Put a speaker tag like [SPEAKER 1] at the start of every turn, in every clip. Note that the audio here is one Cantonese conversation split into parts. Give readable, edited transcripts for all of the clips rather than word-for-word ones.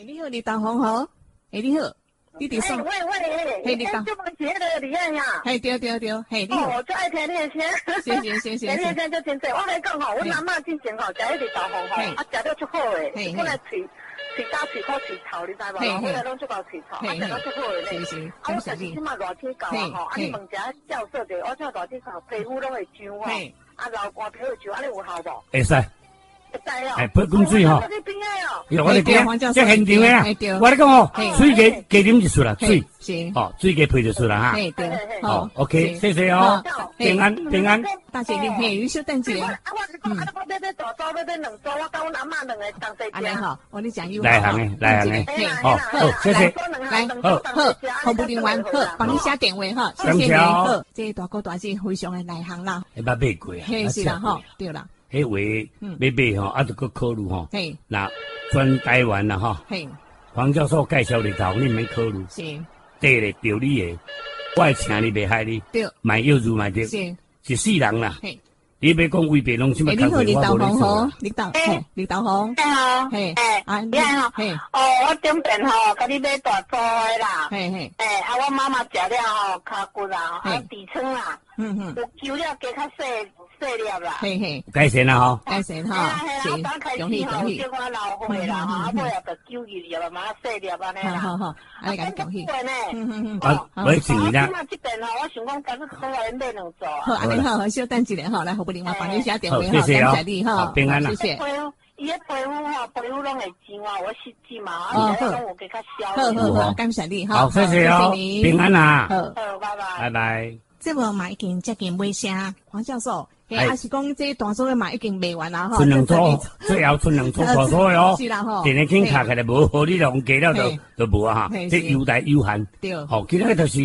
[SPEAKER 1] 你好，李导红好。你好，你伫送。
[SPEAKER 2] 喂，你导。这么节的厉害呀！
[SPEAKER 1] 对。你好。
[SPEAKER 2] 我最爱听你的声。
[SPEAKER 1] 谢。
[SPEAKER 2] 听你的声就真多。我来讲吼，阮阿嬷之前吼，食迄个导红吼，食了足好诶。本来喙焦、喙苦、喙臭，你知无？后来拢足够喙臭，食了足好诶咧。
[SPEAKER 1] 是。
[SPEAKER 2] 我但是即马热天到啊吼，你问一下教授者，我这热天到皮肤拢会痒吼，流汗皮会痒，安尼有效无？
[SPEAKER 3] 会使。
[SPEAKER 2] 不
[SPEAKER 3] 滚水吼，有我哋讲，即现场的啊，我咧讲哦，水加啉就出啦，水，水加配就出啦哈。
[SPEAKER 1] 对，
[SPEAKER 3] OK，谢谢哦，平安。
[SPEAKER 1] 大姐你稍等一下。
[SPEAKER 2] 我是讲，我要大组，要两组，我跟阮阿嬷两个同齐食。
[SPEAKER 1] 安尼好，我你讲有。
[SPEAKER 3] 来行的，好，谢谢。
[SPEAKER 1] 来，好，服务人员好，帮你写电话哈，谢谢你。好，这大哥大姐非常的内行啦。
[SPEAKER 3] 捌买过啊？
[SPEAKER 1] 是啦，哈，对啦。
[SPEAKER 3] 迄位要买吼，就搁考虑吼。那全台湾啦吼。黄教授介绍日头，你免考虑。
[SPEAKER 1] 是。
[SPEAKER 3] 对咧，对你诶，我会请你，袂害你。
[SPEAKER 1] 对。
[SPEAKER 3] 买药入买对。是世人啦。你别讲违背拢什么？
[SPEAKER 1] 你好，李导红好，李导红。
[SPEAKER 2] 你好。你好。我准备吼，甲你买大组的啦。我妈妈食了吼，骹骨啦，痔疮啦。有揪了加较细粒啦。
[SPEAKER 3] 改善啦吼。
[SPEAKER 1] 改善哈。
[SPEAKER 2] 我刚开始吼，叫我老血啦，尾也着揪入了，嘛细粒安尼啦。
[SPEAKER 1] 好，安尼恭喜。
[SPEAKER 3] 我请你啦。
[SPEAKER 2] 今嘛这边吼，我想讲今日等来买两组。
[SPEAKER 1] 好，安尼好，稍等一下哈，来服务人员帮你写电话哈，
[SPEAKER 3] 谢谢哦，平安啦，
[SPEAKER 1] 谢谢。
[SPEAKER 2] 伊个皮肤吼，皮肤拢会痒啊，我湿疹嘛，而且拢有加较消。
[SPEAKER 1] 好，感谢你哈。
[SPEAKER 3] 好，谢谢哦，平安啦。
[SPEAKER 2] 好，拜
[SPEAKER 3] 拜。
[SPEAKER 1] 这无嘛已经接近尾声，黄教授，还是讲这大组的嘛已经卖完啦哈。
[SPEAKER 3] 剩两组，最后剩两组大组的哦。
[SPEAKER 1] 是啦吼。
[SPEAKER 3] 电话卡起来无好，你用加了就无啊哈。这优待有限。
[SPEAKER 1] 对。
[SPEAKER 3] 好，今日就是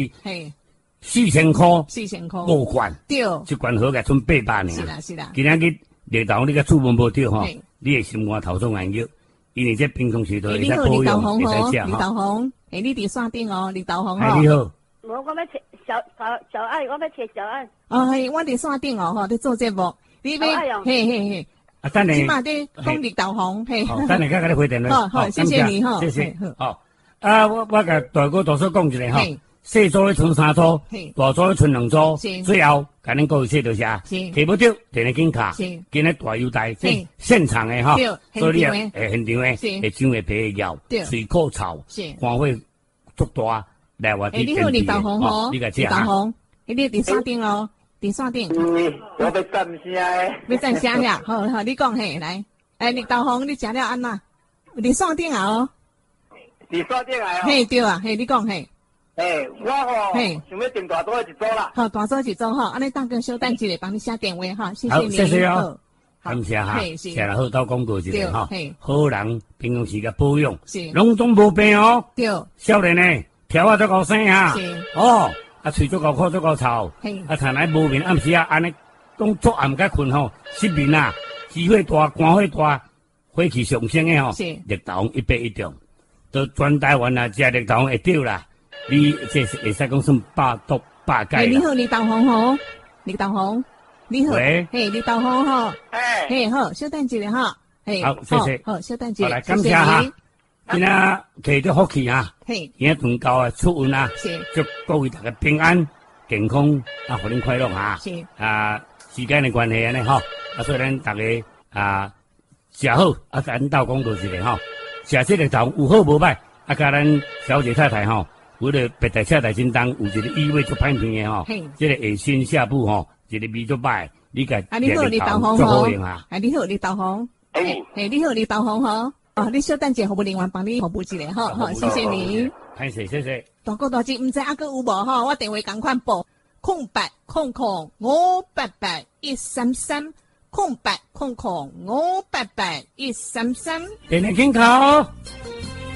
[SPEAKER 3] 4000块
[SPEAKER 1] ，4000块
[SPEAKER 3] 5罐。
[SPEAKER 1] 对。
[SPEAKER 3] 一罐好个剩800呢。
[SPEAKER 1] 是啦。
[SPEAKER 3] 今日日头你个出门无对吼，你的心肝头痛眼药，因为这平常时都会使保养，会使食哈。
[SPEAKER 1] 李导红，你伫线顶哦，李导红
[SPEAKER 3] 哦。你好。
[SPEAKER 2] 我要找小爱，我要找小爱。
[SPEAKER 1] 我伫线顶哦，伫做节目。你要嘿。
[SPEAKER 3] 等下。
[SPEAKER 1] 即马伫讲李导红，嘿。
[SPEAKER 3] 等下甲你回电话。
[SPEAKER 1] 好，谢谢你哈。
[SPEAKER 3] 谢谢。好。我甲大哥大嫂讲一下哈。细组咧剩3组，大组咧剩2组，最后甲恁各位说着下，摕不着，电话紧卡，今日大优待，现场的哈，所以你现场的，会长会皮会咬，水口臭，肝火足大，来我
[SPEAKER 1] 你好，李导红哦，李导红，你伫线顶哦，伫线顶。
[SPEAKER 2] 我要赞声诶，
[SPEAKER 1] 要赞声呀，好，你讲嘿，来，李导红，你食了安那？伫线顶啊哦，
[SPEAKER 2] 伫线顶啊哦，
[SPEAKER 1] 嘿对啊，嘿你讲嘿。
[SPEAKER 2] 我吼，想要订大组的一组啦。好，
[SPEAKER 1] 大组一组哈，安尼当个稍等一下，帮你写电话哈，谢谢你。
[SPEAKER 3] 好，谢谢哦，感谢哈，谢了好到广告一下哈。好人平常时个保养，拢总无病哦。
[SPEAKER 1] 对，
[SPEAKER 3] 少年呢，条啊足够生哈。哦，喙足够苦足够臭，窗来无眠，暗时啊安尼，讲作暗甲困吼，失眠啊，机会大，肝火大，火气上升的吼，绿豆100种，都全台湾啊，食绿豆会掉啦。你这是会使讲算百毒百解。
[SPEAKER 1] 你好，李导红吼，李导红，你好，
[SPEAKER 3] 喂，
[SPEAKER 1] 李导红吼，好，稍等一下哈，
[SPEAKER 3] 好，谢谢，
[SPEAKER 1] 好，稍等一下，
[SPEAKER 3] 来感谢哈，今仔摕着福气哈，今仔团购啊出运啊，祝各位大家平安健康啊，互恁快乐哈，时间的关系安尼吼，所以咱大家食好咱斗广告一下吼，食这个头有好无歹，甲咱小姐太太吼。我的白菜车台真当有一个异味足歹闻的吼，这个下身下部吼，一个味足歹，你甲
[SPEAKER 1] 你好，李导红吼，你好，李导红，你好，李导红吼，你稍等者服务人员帮你服务一下吼，好，谢谢你，
[SPEAKER 3] 谢谢。
[SPEAKER 1] 大哥大姐，唔知还佫有无吼？我电话赶快报0800588133，0800588133，
[SPEAKER 3] 电话紧扣。